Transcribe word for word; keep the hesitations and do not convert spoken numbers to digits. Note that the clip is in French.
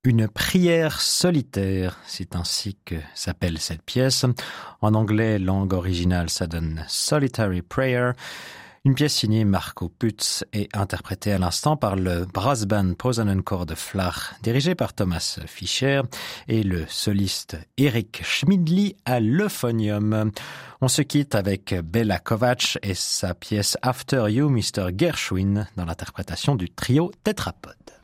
Une prière solitaire, c'est ainsi que s'appelle cette pièce. En anglais, langue originale, ça donne Solitary Prayer. Une pièce signée Marco Pütz et interprétée à l'instant par le brass band Posaunenchor de Flach, dirigé par Thomas Fischer et le soliste Eric Schmidli à l'euphonium. On se quitte avec Bela Kovacs et sa pièce After You, mister Gershwin, dans l'interprétation du trio Tétrapode.